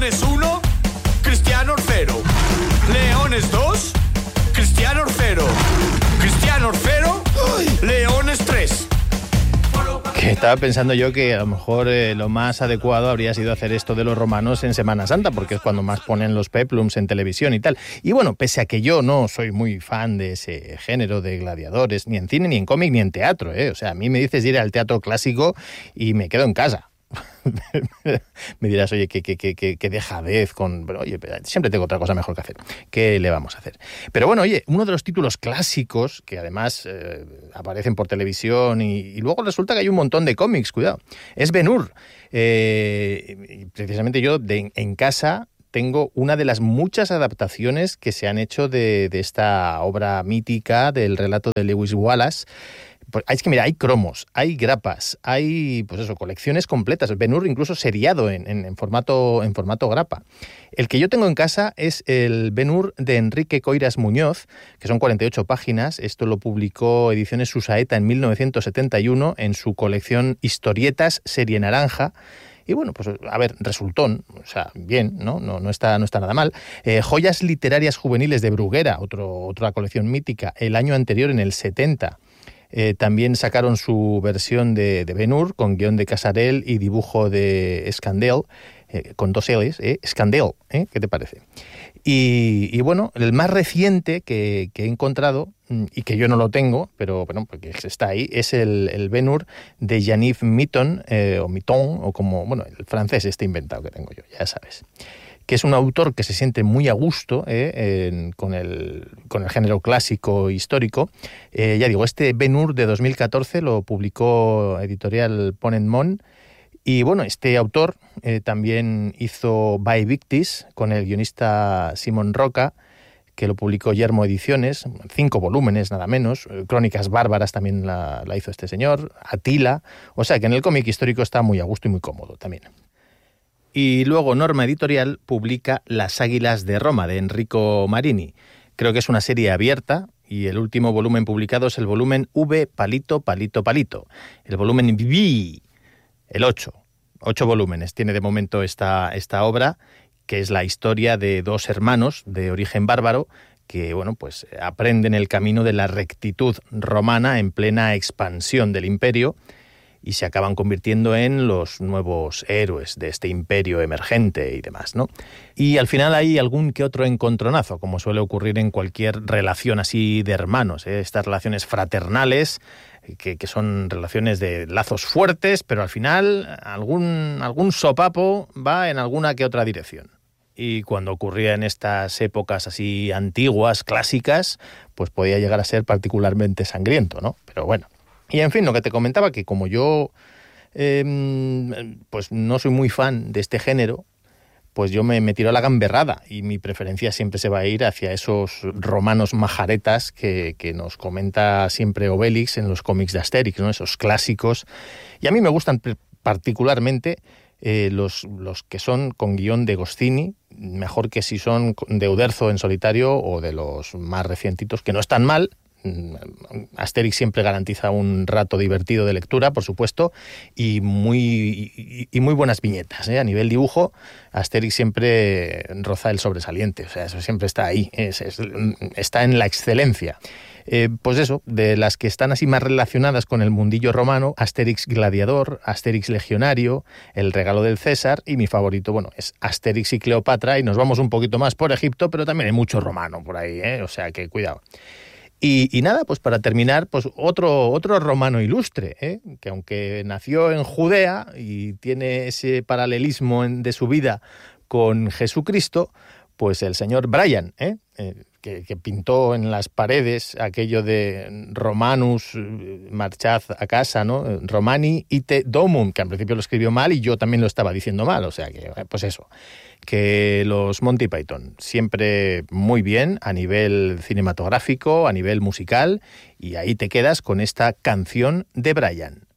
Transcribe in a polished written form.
Leones 1, Cristiano 0. Leones 2, Cristiano 0. Cristiano 0, Leones 3. Que estaba pensando yo que a lo mejor lo más adecuado habría sido hacer esto de los romanos en Semana Santa, porque es cuando más ponen los peplums en televisión y tal. Y bueno, pese a que yo no soy muy fan de ese género de gladiadores, ni en cine, ni en cómic, ni en teatro, O sea, a mí me dices ir al teatro clásico y me quedo en casa. Me dirás, oye, qué dejadez con... Pero, oye, siempre tengo otra cosa mejor que hacer. ¿Qué le vamos a hacer? Pero bueno, oye, uno de los títulos clásicos que además aparecen por televisión y luego resulta que hay un montón de cómics, cuidado, es Ben-Hur. Precisamente yo en casa tengo una de las muchas adaptaciones que se han hecho de esta obra mítica del relato de Lewis Wallace. Pues es que mira, hay cromos, hay grapas, hay pues eso, colecciones completas. Ben-Hur incluso seriado en formato grapa. El que yo tengo en casa es el Ben-Hur de Enrique Coiras Muñoz, que son 48 páginas. Esto lo publicó Ediciones Susaeta en 1971 en su colección Historietas Serie Naranja. Y bueno, pues a ver, resultón, o sea, bien, no está nada mal. Joyas literarias juveniles de Bruguera, otra colección mítica, el año anterior, en el 70. También sacaron su versión de Ben-Hur con guión de Casarel y dibujo de Scandell, con 2 L's, Scandell, ¿qué te parece? Y bueno, el más reciente que he encontrado, y que yo no lo tengo, pero bueno, porque está ahí, es el Ben-Hur de Yaniv Mitton, o Mitton, o como, bueno, el francés este inventado que tengo yo, ya sabes. Que es un autor que se siente muy a gusto con el género clásico histórico. Ya digo, este Ben-Hur de 2014 lo publicó editorial Ponent Mon. Y bueno, este autor también hizo Vae Victis con el guionista Simón Roca, que lo publicó Yermo Ediciones, 5 volúmenes nada menos. Crónicas Bárbaras también la hizo este señor, Atila. O sea que en el cómic histórico está muy a gusto y muy cómodo también. Y luego Norma Editorial publica Las Águilas de Roma, de Enrico Marini. Creo que es una serie abierta y el último volumen publicado es el volumen V palito, palito, palito. El volumen V, el 8. 8 volúmenes tiene de momento esta obra, que es la historia de 2 hermanos de origen bárbaro que, bueno, pues aprenden el camino de la rectitud romana en plena expansión del imperio y se acaban convirtiendo en los nuevos héroes de este imperio emergente y demás, ¿no? Y al final hay algún que otro encontronazo, como suele ocurrir en cualquier relación así de hermanos, estas relaciones fraternales, que son relaciones de lazos fuertes, pero al final algún sopapo va en alguna que otra dirección. Y cuando ocurría en estas épocas así antiguas, clásicas, pues podía llegar a ser particularmente sangriento, ¿no? Pero bueno. Y en fin, lo que te comentaba, que como yo pues no soy muy fan de este género, pues yo me tiro a la gamberrada y mi preferencia siempre se va a ir hacia esos romanos majaretas que nos comenta siempre Obélix en los cómics de Asterix, ¿no? Esos clásicos. Y a mí me gustan particularmente los que son con guión de Goscinny, mejor que si son de Uderzo en solitario o de los más recientitos, que no están mal. Asterix siempre garantiza un rato divertido de lectura, por supuesto, y muy buenas viñetas, A nivel dibujo, Asterix siempre roza el sobresaliente, o sea, eso siempre está ahí, está en la excelencia. Pues eso, de las que están así más relacionadas con el mundillo romano, Asterix Gladiador, Asterix Legionario, El regalo del César, y mi favorito, bueno, es Asterix y Cleopatra, y nos vamos un poquito más por Egipto, pero también hay mucho romano por ahí, o sea que cuidado. Y nada, pues para terminar, pues otro romano ilustre, que aunque nació en Judea y tiene ese paralelismo de su vida con Jesucristo, pues el señor Brian, que pintó en las paredes aquello de Romanus, marchad a casa, ¿no? Romani ite domum, que al principio lo escribió mal y yo también lo estaba diciendo mal, o sea que, pues eso, que los Monty Python siempre muy bien a nivel cinematográfico, a nivel musical, y ahí te quedas con esta canción de Brian.